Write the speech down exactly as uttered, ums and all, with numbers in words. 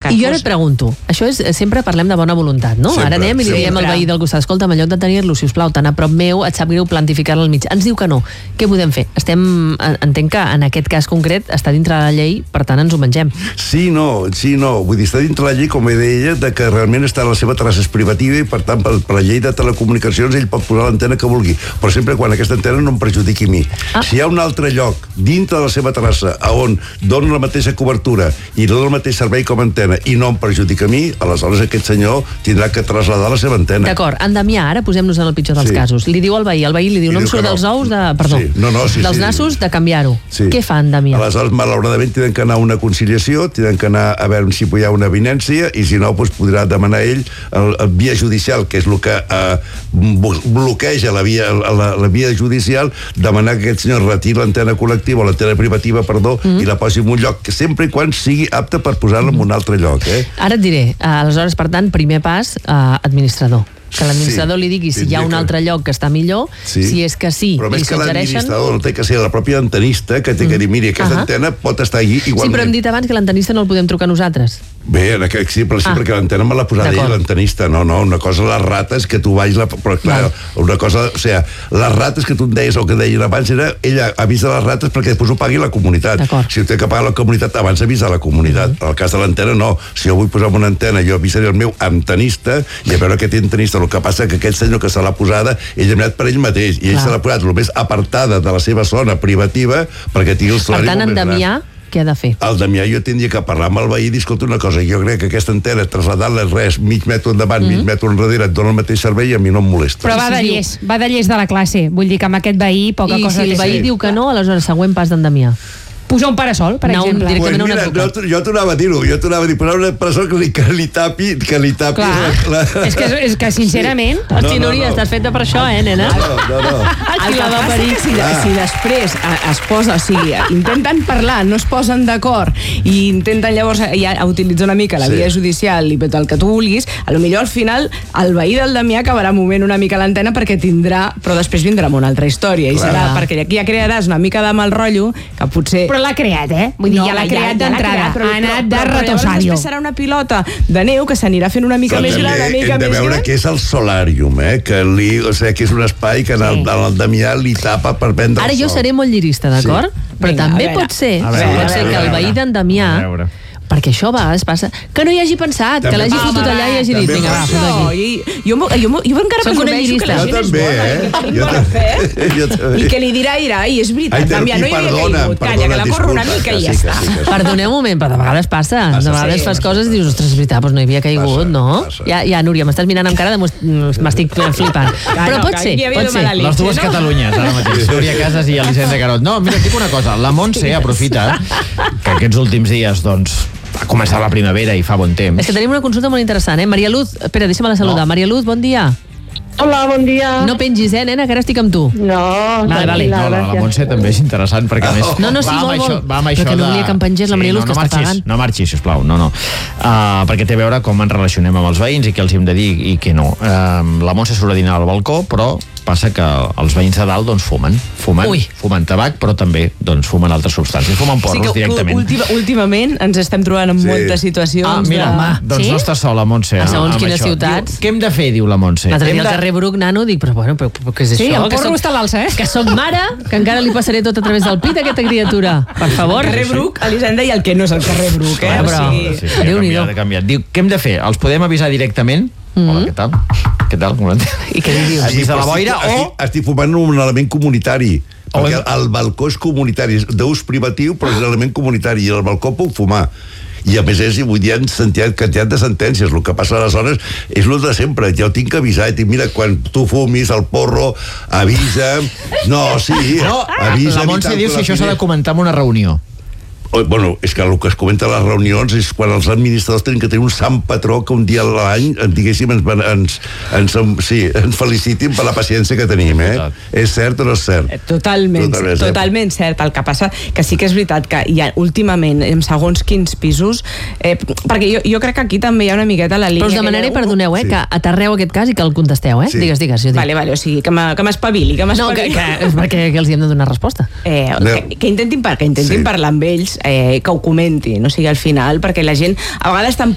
que I jo ara et pregunto, això és, sempre parlem de bona voluntat, no? Sempre, ara anem i li diem al veí del costat, escolta, en lloc de tenir-lo, si us plau, tan a prop meu, et sap greu plantificar-lo al mig. Ens diu que no. Què podem fer? Estem, entenc que en aquest cas concret està dintre de la llei, per tant ens ho mengem. Sí, no, sí, no. Vull dir, està dintre la llei, com deia, de que realment està la seva terrassa és privativa i, per tant, per, per la llei de telecomunicacions ell pot posar l'antena que vulgui, però sempre quan aquesta antena no em perjudiqui a mi. Ah. Si hi ha un altre lloc dintre de la seva terrassa on dona la mateixa cobertura i dona el mateix servei com a antena i no em perjudica a mi, aleshores aquest senyor tindrà que traslladar la seva antena. D'acord, en Damià, ara posem-nos en el pitjor dels sí. casos. Li diu al veí, el veí li diu, I no em surt dels no. ous de... Perdó, sí. no, no, sí, dels sí. nassos de canviar-ho. Sí. Què fa en Damià? Aleshores, malauradament, tenen que anar a una conciliació, tenen que anar a veure si hi ha una avinença i si no, doncs, podrà demanar ell el, el via judicial, que és el que eh, bloqueja la via, la, la via judicial, demanar que aquest senyor retiri l'antena col·lectiva o l'antena privativa, perdó, mm. i la posi en un lloc, que sempre i quan sigui apte per posar-la en un altre lloc. Eh? Ara et diré, aleshores, per tant, primer pas, eh, administrador. Que l'administrador sí, li digui si hi ha un altre lloc que està millor, sí. si és que sí, però li més que suggereixen... l'administrador no té que ser la pròpia antenista que té mm. que dir, miri, aquesta uh -huh. antena pot estar allí igualment. Sí, però hem dit abans que l'antenista no el podem trucar nosaltres. Bé, en aquest, sí, però sí, ah. perquè l'antena me l'ha posat ell, l'antenista, no, no, una cosa les rates que tu vagis, la, però clar, Val. una cosa, o sigui, les rates que tu em deies o que deien abans era, ella avisa les rates perquè després ho pagui la comunitat. Si ho té que pagar la comunitat, abans avisa la comunitat. Mm. En el cas de l'antena, no. Si jo vull posar una antena, jo avisaré el meu antenista i a veure aquest antenista, el que passa que aquest senyor que se l'ha posada, ell ha anat per ell mateix, i ell se l'ha posat el més apartada de la seva zona privativa perquè tingui el salari molt més gran. Per tant, en Damià, què ha de fer? El Damià jo tindria que parlar amb el veí i dir, escolta una cosa, jo crec que aquesta antena, traslladar-la res, mig metre endavant, mm -hmm. mig metre enrere, et dona el mateix servei i a mi no em molesta. Però va de llest, va de llest de la classe. Vull dir que amb aquest veí poca I cosa... I si el veí sí. diu que no, aleshores següent pas d'en Damià. Posar un parasol, per no, exemple. Directament pues mira, una truca. jo, jo t'anava a dir-ho, jo t'anava a dir, posar un parasol que li, que li tapi, que li tapi la, la... És, que, és que, sincerament... Sí. Hosti, no, no, Núria, no. estàs feta per això, eh, nena? No, no, no. El que va parir, si, ah. si després es posa, o sigui, intenten parlar, no es posen d'acord, i intenten llavors ja utilitzar una mica la sí. via judicial i el que tu vulguis, a lo millor al final el veí del Damià acabarà movent una mica l'antena perquè tindrà, però després vindrà amb una altra història, i serà perquè aquí ja crearàs una mica de mal rotllo, que potser... Però l'ha creat, eh? Vull dir, no, ja l'ha creat ja, d'entrada, ja ha anat de retosario. Després serà una pilota de neu que s'anirà fent una mica però més gran, una mica hem de més veure gran. què és el solàrium, eh? Que, li, o sigui, que és un espai que sí. en el, el Damià li tapa per prendre Ara el jo sol. seré molt llirista, d'acord? Sí. Però Vinga, també veure, pot ser, veure, pot ser veure, que el veí d'en Damià... perquè això a vegades passa, que no hi hagi pensat, també que l'hagi fotut allà i hagi dit, vinga, va, fot aquí. Jo, jo, jo, jo encara Soc una presumeixo que la gent jo també, és bona, eh? que Jo també. jo també. I que li dirà, irà, i és veritat, Damià, no hi havia perdona, caigut, calla, que la corro una mica i ja està. Perdoneu un moment, però de vegades passa, de vegades fas coses i dius, ostres, és veritat, doncs no hi havia caigut, no? Ja, ja, Núria, m'estàs mirant amb cara de m'estic flipant. Però pot ser, pot ser. Les dues Catalunyes, ara mateix, Núria Casas i Elisenda Carot. No, mira, et dic una cosa, la Montse aprofita que aquests últims dies, doncs, ha començat la primavera i fa bon temps. És que tenim una consulta molt interessant, eh? Maria Luz, espera, deixa'm-la saludar. No. Maria Luz, bon dia. Hola, bon dia. No pengis, eh, nena, que ara estic amb tu. No, vale, vale. No, la, la Montse també és interessant, perquè a més... No, no, sí, va molt, això, molt. Va amb però això que no de... volia que em pengés la Maria Luz, sí, no, que no està marxis, pagant. No marxis, sisplau, no, no. Uh, perquè té a veure com ens relacionem amb els veïns i què els hem de dir i què no. Uh, la Montse surt a dinar al balcó, però passa que els veïns de dalt doncs fumen. Fumen, Ui. fumen tabac, però també doncs, fumen altres substàncies. Fumen porros sí que, directament. Última, últimament ens estem trobant en sí. moltes situacions. Ah, mira, de... doncs sí? no estàs sola, Montse. A segons quines això. ciutats. Diu, què hem de fer, diu la Montse? L'altre dia de... al carrer Bruc, nano, dic, però bueno, però, però què és sí, això? el porro soc, està a l'alça, eh? Que soc mare, que encara li passaré tot a través del pit a aquesta criatura. Per favor. El carrer Bruc, Elisenda, i el que no és el carrer Bruc, eh? Ah, però... O sigui... Sí, sí, Déu-n'hi-do. ha canviat. Diu, què hem de fer? Els podem avisar directament? Mm-hmm. Hola, què tal? Què tal? Com I què li dius? Has vist a la boira estic, o... Estic, estic fumant un element comunitari. O perquè el, el balcó és comunitari, és d'ús privatiu, però és un element comunitari, i el balcó puc fumar. I a més és, vull dir, en sentit, quantitat de sentències. El que passa aleshores és el de sempre. Ja ho tinc que avisar. I dic, mira, quan tu fumis el porro, avisa... No, sí, no, avisa... La Montse diu si això s'ha de comentar en una reunió. Bueno, és que el que es comenta a les reunions és quan els administradors tenen que tenir un sant patró que un dia a l'any, diguéssim, ens, ens, ens, sí, ens felicitin per la paciència que tenim, eh? És cert o no és cert? Totalment, totalment, cert. totalment cert. El que passa que sí que és veritat que hi ha últimament, en segons quins pisos, eh, perquè jo, jo crec que aquí també hi ha una miqueta la línia... Però us demanaré, que... perdoneu, eh, sí. que aterreu aquest cas i que el contesteu, eh? Sí. Digues, digues. Jo dic. Vale, vale, o sigui, que m'espavili, que m'espavili. No, que, que, és perquè que els hi hem de donar resposta. Eh, que, que intentin, par, que intentin sí. parlar amb ells, eh, que ho comentin, o sigui, al final, perquè la gent a vegades